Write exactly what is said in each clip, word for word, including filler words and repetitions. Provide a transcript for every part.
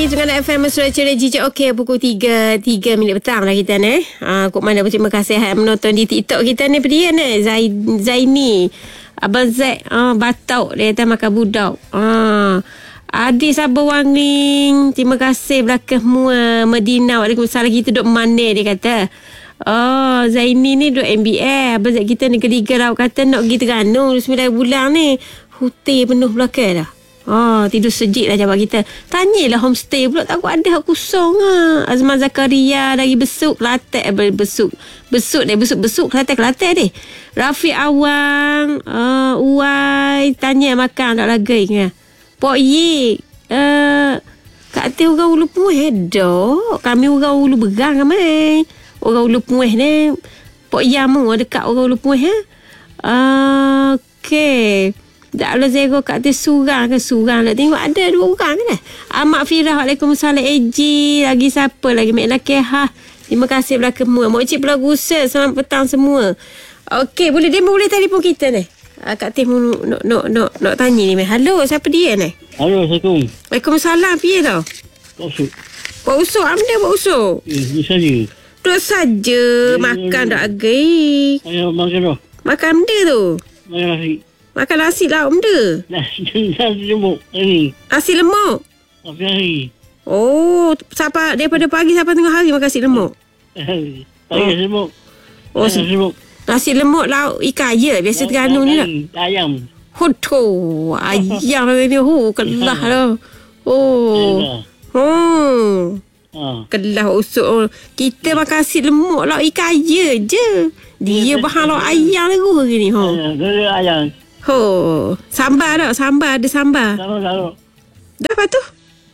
Pagi dengan F M Surat Ceria Jijak. Okey, pukul tiga tiga minit petang lah kita ni. Ha, kok mana terima kasih yang menonton di TikTok kita ni. Dia ni Zain, Zaini Abang Zaid ha, batuk dia kata makan budak. Ha. Adi Sabah Wangling, terima kasih belakang semua. Medina, waalaikumsalam. Kita duduk mana dia kata. Oh, Zaini ni duduk M B A. Abang Zaid kita ni ketiga rawat kata nak pergi Terengganu sembilan bulan ni. Hotel penuh belakang dah. Oh, tidur sejik lah jawab kita. Tanyalah homestay pula. Takut ada hak kosong lah. Azman Zakaria dari Besuk Kelantan. Eh, Besuk Besuk dia Besuk-Besuk Kelantan Kelantan deh. Rafiq Awang uh, Uai tanya makan tak lagi ya. Pok Yik uh, Kak Teh orang Ulu Pueh dok. Kami orang Ulu Berang ramai. Orang Ulu Pueh ni Pok Yamu dekat orang Ulu Pueh eh? uh, Okey. Tak boleh zero kat atas surang ke surang lah. Tengok ada dua orang kan. Ahmad Firah, waalaikumsalam. A G lagi siapa lagi? Mek Lakehah. Terima kasih belakang semua. Mak Cik Pulau Gusa, selamat petang semua. Okey, boleh dia boleh telefon kita ni. Ah, Kak Teh nak nak nak nak nak tanya ni. Halo, siapa dia ni? Halo, Assalamualaikum. Waalaikumsalam. Piye tau? Pak Usuk. Pak Usuk, apa dia Pak Usuk? Eh, ni saja. Duduk saja makan tak lagi. Saya makan dah. Makan benda tu. Makan nasi. Makan nasi lauk benda. Nasi nasi lemuk hari. Nasi lemak. Apa hari? Oh, siapa daripada pagi sampai tengah hari makan nasi lemak. Hari. Pagi lemuk. Oh, nasi lemuk. Nasi lemak lauk ikan ya. Biasa Terengganu ni lah. Ayam. Hoto. Ayam ni. Oh, kelah lah. Oh. Hmm. Ha. Kelah usuk. Oh. Kita makan nasi lemak lauk ikan ya je. Dia bahan lauk ayam lagi ni. Oh. Ayam. Oh. Sambar tak? Sambar. Ada sambar. Sama kalau. Dah apa tu?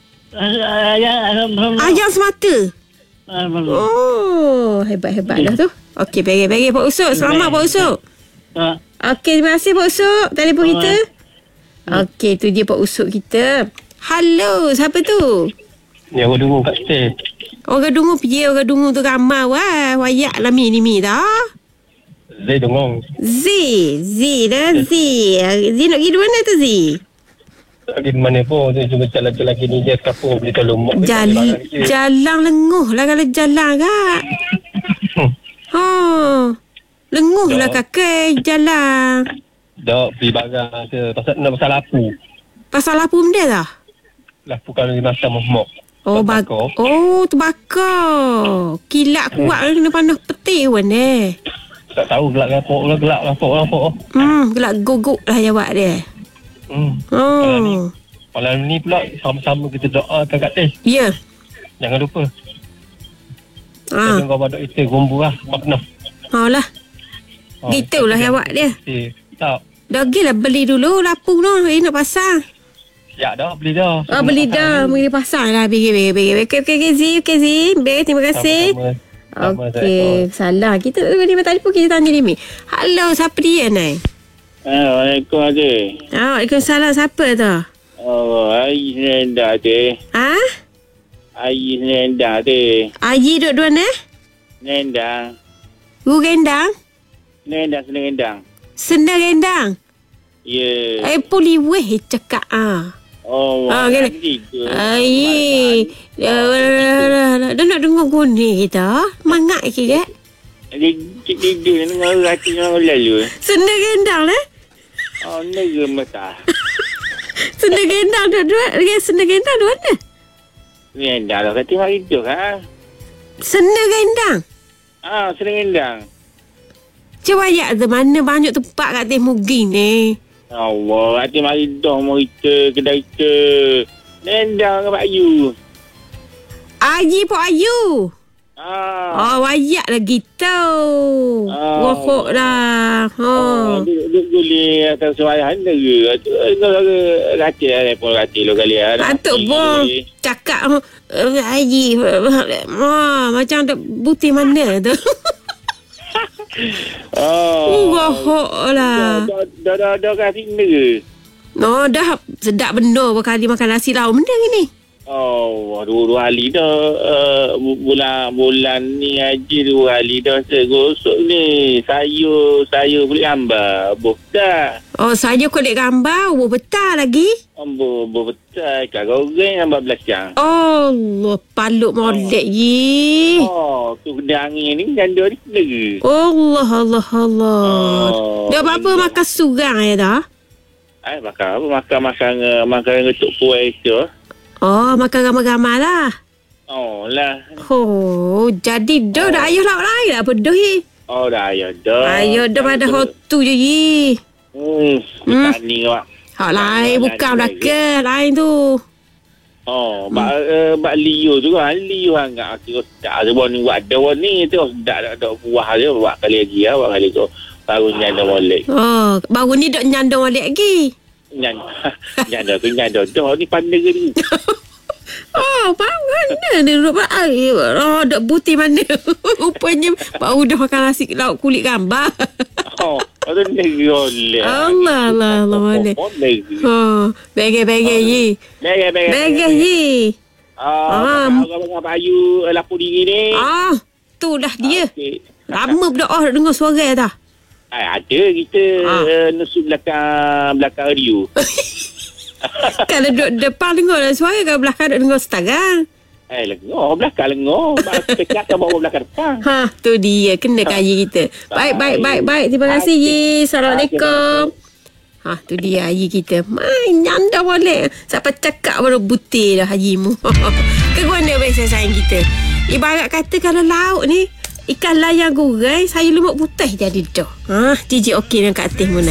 Ayam. Ayam semata. Oh. Hebat-hebat dah tu. Okey, bagi-bagi Pak Usuk. Selamat Pak Usuk. Ha. Okey, terima kasih Pak Usuk. Telefon kita. Okey, tu dia Pak Usuk kita. Halo, siapa tu? Ni aku tunggu kat stay. Orang Dungu pergi. Orang Dungu tu ramai. Wah, wayak lah mi ni mi dah. Zai tunggu. Z. Z dah Z. Z nak pergi di mana tu Z? Di mana pun. Saya cuma jalan lelaki ni. Dia kapur. Boleh tolong mak. Jalan, jalan lenguh lah kalau jalan kak. Ha. Lenguh lah kakak jalan. Dah beli barang ke. Pasal nak pasal lapu. Pasal lapu benda dah? Lapu kalau dimasak memok. Oh, bak- oh, terbakar. Kilat kuat kena panas peti pun eh. Tak tahu gelak rapok lah, gelak rapok rapok. Hmm, gelak gogok lah jawab dia. Hmm. Oh. Malam ni pula sama-sama kita doakan kat Teh. Ya. Yeah. Jangan lupa. Ah. Jangan kau badak kita gombu lah, makna. Ha lah. Oh, gitulah jawab dia. Eh, tak. Dah gilah beli dulu lapu tu, dia nak pasang. Ya dah, beli dah. Oh, beli dah, beli pasang lah. Bagi, bagi, bagi. Okey, okey, okey, Zee. Okey, Zee. Baik, terima kasih. Sama-sama. Okey, salah. Kita ni tadi pun kita tanya dia ni. Halo, siapa dia ni? Assalamualaikum Adik. Ah, Waalaikumsalam. Siapa tu? Oh, Ayi Senendang Adik. Ha? Ayi Senendang Adik. Ayi duduk dua ni? Nendang. Gu gendang? Nendang Senendang. Senda gendang? Ya. Eh, puli weh cakap ah. Oh, Ah, okay. Ayi. Dah nak dengar guni kita. Mangat ke? Dia tidur dengan hati orang lalu. Senda gendang lah. Oh, negara mata. Senda gendang dua-dua. Senda gendang dua mana? Nendang lah kata hari tu ha. Senda gendang? Ah, Senendang. Cuba ayat tu mana banyak tempat kat Timur Ging ni. Allah, hati mari dah mau kita, kedai kita. Nendang ke Pak Ayu. Ayi Pak Ayu. Ah. Oh, wayak lah gitu. Ah. Wafuk lah. Oh, Oh. duduk guli atas suarahan negara. Tu rati lah, pun rati lo kali lah. Atuk pun cakap uh, Ayi. Oh, macam tak buti mana tu. Oh. Wafuk lah. Dah, dah, dah, dah kasi negara. No, dah sedap benda berkali makan nasi lauk benda ni. Oh, dua hari dah uh, bulan bulan ni aja dua hari dah tergosok ni. Sayur sayur boleh gambar. Bukan. Oh, saya kulit gambar. Oh, betul lagi. Ambo betul kat goreng gambar belakang. Allah, paluk molek ye. Oh, tu kena angin ni janda ni kena ke? Allah, Allah, Allah. Oh, Dah apa makan surang ya dah? Eh, makan apa? Makan makan makan getuk kuih tu. Oh, makan ramai-ramai lah. Oh lah. Oh, jadi dah dah ayah lauk lain lah apa dah ye. Oh dah ayah dah. Ayah dah pada hotu je ye. Hmm, Hmm. tani awak. Hak lain bukan belakang, lain tu. Oh, bak hmm. uh, bak liu tu kan. Liu hangat aku tak ada ni buat ada ni tu dak dak dak buah dia buat kali lagi ya, buat kali tu baru nyanda molek. Oh, baru ni dak nyandong balik lagi. Nyanda nyanda tu nyanda dah ni pandai ke ni. Oh, mana dia duduk air. Oh, dak buti mana. Rupanya baru dah makan nasi lauk kulit gambar. Oh, ada ni oleh. Allah, Allah, Allah, boleh. Oh, bege-bege ye. Bege bege. Bege ye. Ah, abang Bayu lapor diri ni. Ah, tu dah dia. Okey. Lama berdoa nak dengar suara dah. Eh, ada kita Ah. uh, nusu belakang belakang radio. Kalau duduk depan dengar lah suara, kalau belakang duduk dengar sekarang. Eh, lengor belakang lengor. Kita cakap bawa belakang depan. Ha, tu dia. Kena kaya kita. Baik, baik, baik, baik. Terima kasih, Yi. Assalamualaikum. Ha, tu dia Haji kita. Main nyanda boleh. Siapa cakap baru butir dah Hajimu. Ke mana biasa sayang kita. Ibarat kata kalau lauk ni, ikan layang goreng, saya lumut putih jadi dah. Ha, jijik okey dengan Kak Teh Munai.